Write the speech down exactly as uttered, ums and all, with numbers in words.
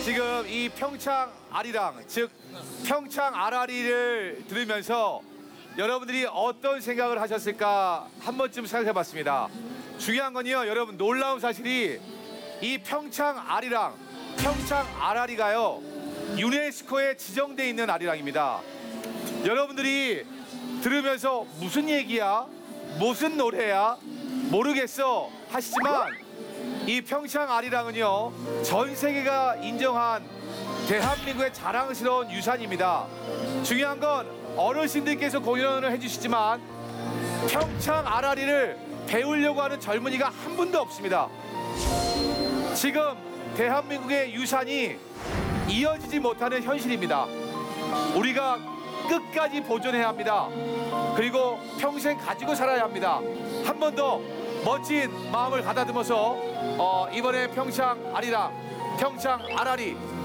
지금 이 평창 아리랑, 즉 평창 아라리를 들으면서 여러분들이 어떤 생각을 하셨을까 한 번쯤 생각해봤습니다. 중요한 건요, 여러분, 놀라운 사실이 이 평창 아리랑, 평창 아라리가요 유네스코에 지정돼 있는 아리랑입니다. 여러분들이 들으면서 무슨 얘기야? 무슨 노래야? 모르겠어 하시지만 이 평창 아리랑은요 전 세계가 인정한 대한민국의 자랑스러운 유산입니다. 중요한 건 어르신들께서 공연을 해주시지만 평창 아라리를 배우려고 하는 젊은이가 한 분도 없습니다. 지금 대한민국의 유산이 이어지지 못하는 현실입니다. 우리가 끝까지 보존해야 합니다. 그리고 평생 가지고 살아야 합니다. 한 번 더 멋진 마음을 가다듬어서 어, 이번에 평창 아리랑, 평창 아라리